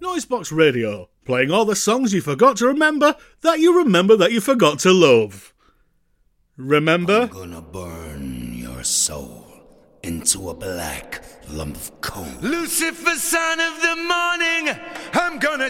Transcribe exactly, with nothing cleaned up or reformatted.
Noisebox Radio, playing all the songs you forgot to remember that you remember that you forgot to love. Remember? I'm gonna burn your soul into a black lump of coal. Lucifer, son of the morning, I'm gonna